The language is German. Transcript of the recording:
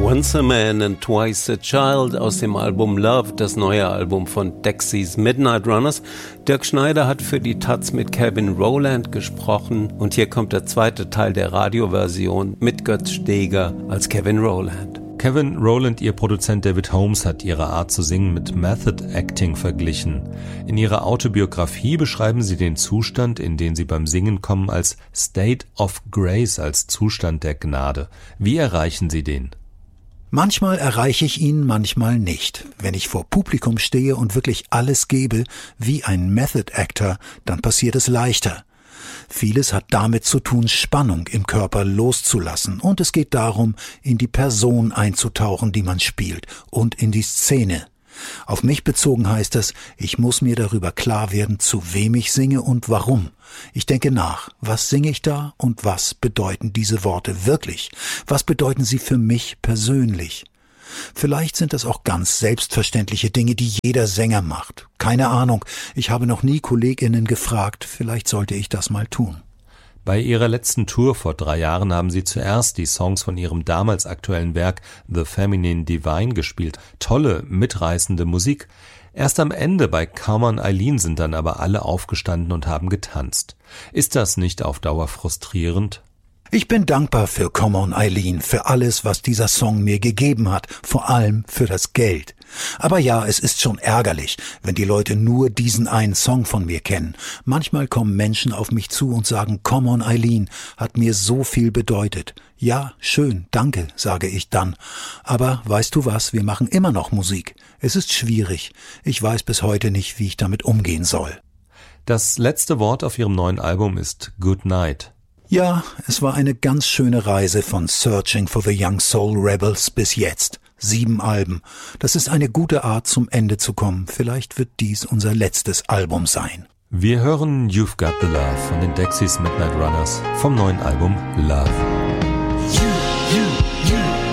Once a Man and Twice a Child aus dem Album Love, das neue Album von Dexys Midnight Runners. Dirk Schneider hat für die taz mit Kevin Rowland gesprochen und hier kommt der zweite Teil der Radioversion mit Götz Steger als Kevin Rowland. Kevin Rowland, ihr Produzent David Holmes, hat ihre Art zu singen mit Method Acting verglichen. In ihrer Autobiografie beschreiben sie den Zustand, in den sie beim Singen kommen, als State of Grace, als Zustand der Gnade. Wie erreichen Sie den? Manchmal erreiche ich ihn, manchmal nicht. Wenn ich vor Publikum stehe und wirklich alles gebe, wie ein Method Actor, dann passiert es leichter. Vieles hat damit zu tun, Spannung im Körper loszulassen, und es geht darum, in die Person einzutauchen, die man spielt, und in die Szene. Auf mich bezogen heißt das, ich muss mir darüber klar werden, zu wem ich singe und warum. Ich denke nach, was singe ich da und was bedeuten diese Worte wirklich? Was bedeuten sie für mich persönlich? Vielleicht sind das auch ganz selbstverständliche Dinge, die jeder Sänger macht. Keine Ahnung, ich habe noch nie KollegInnen gefragt, vielleicht sollte ich das mal tun. Bei ihrer letzten Tour vor 3 Jahren haben sie zuerst die Songs von ihrem damals aktuellen Werk The Feminine Divine gespielt. Tolle, mitreißende Musik. Erst am Ende bei Come on Eileen sind dann aber alle aufgestanden und haben getanzt. Ist das nicht auf Dauer frustrierend? Ich bin dankbar für Come on Eileen, für alles, was dieser Song mir gegeben hat, vor allem für das Geld. Aber ja, es ist schon ärgerlich, wenn die Leute nur diesen einen Song von mir kennen. Manchmal kommen Menschen auf mich zu und sagen, Come on Eileen hat mir so viel bedeutet. Ja, schön, danke, sage ich dann. Aber weißt du was, wir machen immer noch Musik. Es ist schwierig. Ich weiß bis heute nicht, wie ich damit umgehen soll. Das letzte Wort auf ihrem neuen Album ist Good Night. Ja, es war eine ganz schöne Reise von Searching for the Young Soul Rebels bis jetzt. 7 Alben. Das ist eine gute Art, zum Ende zu kommen. Vielleicht wird dies unser letztes Album sein. Wir hören You've Got the Love von den Dexys Midnight Runners vom neuen Album Love. You.